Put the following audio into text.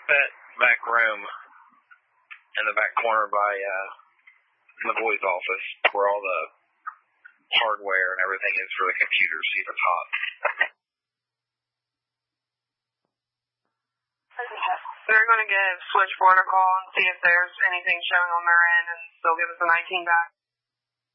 that back room in the back corner by the boys' office where all the hardware and everything is for the computer, see if it's hot. They're going to give switchboard a call and see if there's anything showing on their end, and they'll give us a 19 back.